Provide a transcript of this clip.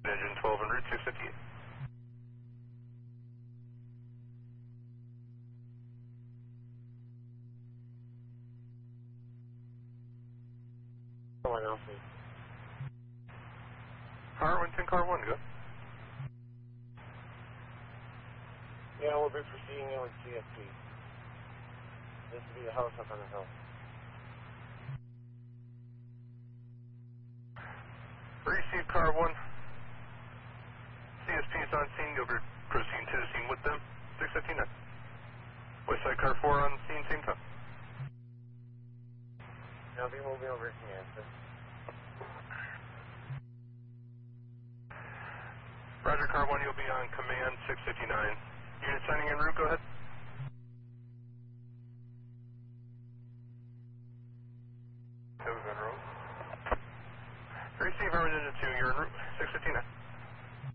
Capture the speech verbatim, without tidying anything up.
Engine twelve en route six fifty-eight. One Alpha. Car one ten, car one, go. Yeah, we'll be proceeding in with C S P. This will be the house up on the hill. Receive car one. C S P is on scene. You'll be proceeding to the scene with them. six fifty-nine. Westside car four on scene, same time. I'll be moving over to Hanson. Roger, car one, you'll be on command six fifty-nine. Unit signing en route, go ahead. Two en route. Receive Engine two, you're en route.